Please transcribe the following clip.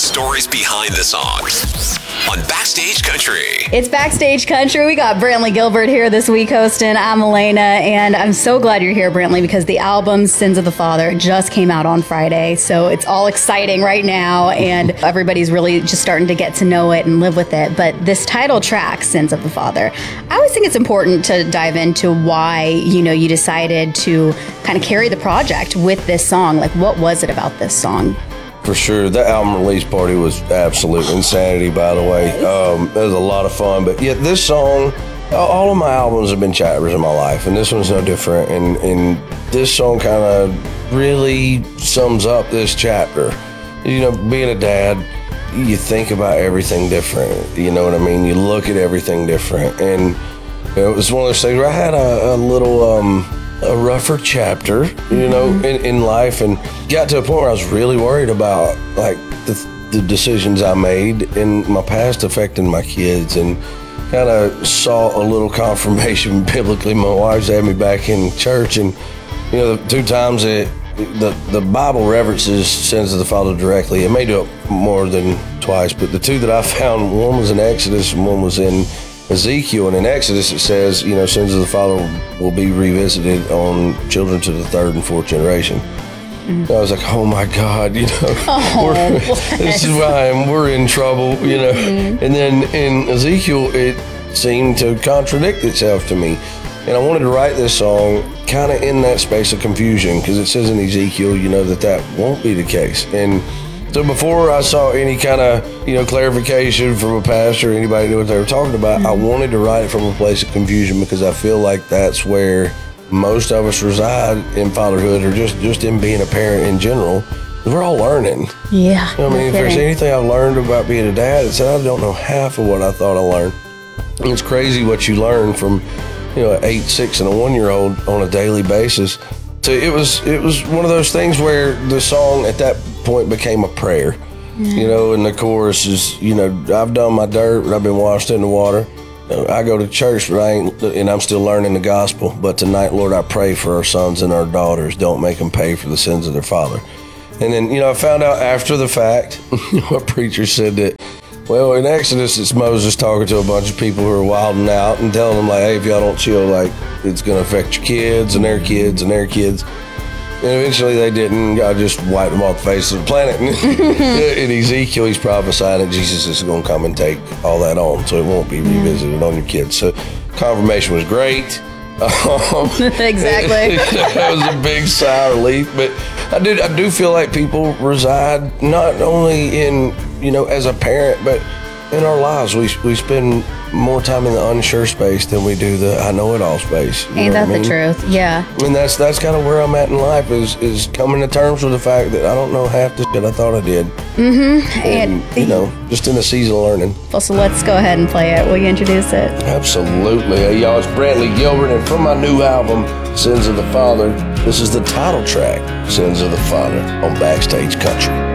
stories behind the songs on Backstage Country. It's Backstage Country. We got Brantley Gilbert here this week hosting. I'm Elena, and I'm so glad you're here, Brantley, because the album Sins of the Father just came out on Friday. So it's all exciting right now, and everybody's really just starting to get to know it and live with it. But this title track, Sins of the Father, I always think it's important to dive into why, you decided to kind of carry the project with this song. Like, what was it about this song? For sure. That album release party was absolute insanity, by the way. It was a lot of fun. But yeah, this song, all of my albums have been chapters in my life, and this one's no different. And this song kind of really sums up this chapter. Being a dad, you think about everything different. You know what I mean? You look at everything different. And it was one of those things where I had a little... a rougher chapter, in life, and got to a point where I was really worried about like the decisions I made in my past affecting my kids, and kind of saw a little confirmation biblically. My wife's had me back in church, and the two times the Bible references Sins of the Father directly. It may do it more than twice, but the two that I found, one was in Exodus and one was in Ezekiel. And in Exodus it says, sins of the father will be revisited on children to the third and fourth generation. I was like, oh my God, this is why we're in trouble, And then in Ezekiel, it seemed to contradict itself to me. And I wanted to write this song kind of in that space of confusion, because it says in Ezekiel, that won't be the case. And so before I saw any kind of, clarification from a pastor or anybody knew what they were talking about, I wanted to write it from a place of confusion, because I feel like that's where most of us reside in fatherhood, or just in being a parent in general. We're all learning. Yeah. If there's anything I've learned about being a dad, it's that I don't know half of what I thought I learned. And it's crazy what you learn from, an 8, 6, and a 1-year-old on a daily basis. So it was one of those things where the song at that point became a prayer, and the chorus is, I've done my dirt, but I've been washed in the water. I go to church, but I'm still learning the gospel. But tonight, Lord, I pray for our sons and our daughters. Don't make them pay for the sins of their father. And then, I found out after the fact, a preacher said that, well, in Exodus, it's Moses talking to a bunch of people who are wilding out and telling them, like, hey, if y'all don't chill, like, it's going to affect your kids and their kids and their kids. And eventually they didn't. God just wiped them off the face of the planet. In Ezekiel, he's prophesying that Jesus is going to come and take all that on, so it won't be revisited on your kids. So confirmation was great. Exactly. That was a big sigh of relief. But I do feel like people reside not only in, as a parent, but in our lives. We spend more time in the unsure space than we do the I know it all space. Ain't that the truth? Yeah. And that's kind of where I'm at in life, is coming to terms with the fact that I don't know half the shit I thought I did. And just in a season of learning. Well, so let's go ahead and play it. Will you introduce it? Absolutely. Hey, y'all, it's Brantley Gilbert, and from my new album, Sins of the Father, this is the title track, Sins of the Father, on Backstage Country.